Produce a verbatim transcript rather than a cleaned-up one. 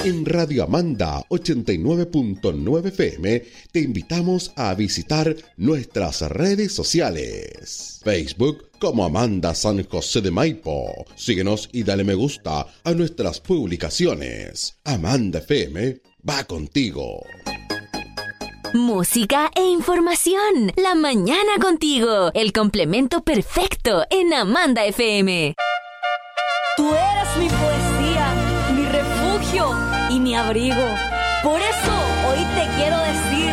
En Radio Amanda ochenta y nueve punto nueve F M te invitamos a visitar nuestras redes sociales. Facebook como Amanda San José de Maipo. Síguenos y dale me gusta a nuestras publicaciones. Amanda F M va contigo. Música e información. La mañana contigo. El complemento perfecto en Amanda F M. Tú eres mi poesía, mi refugio y mi abrigo. Por eso hoy te quiero decir